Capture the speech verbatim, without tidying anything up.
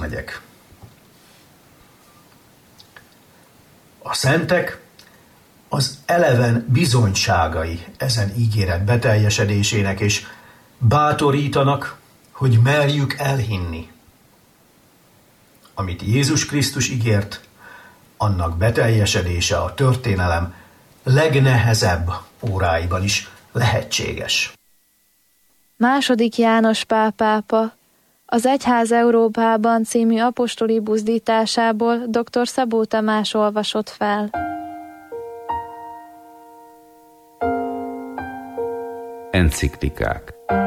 megyek. A szentek az eleven bizonyságai ezen ígéret beteljesedésének, és bátorítanak, hogy merjük elhinni. Amit Jézus Krisztus ígért, annak beteljesedése a történelem legnehezebb óráiban is lehetséges. Második János Pál pápa az Egyház Európában című apostoli buzdításából dr. Szabó Tamás olvasott fel. Enciklikák.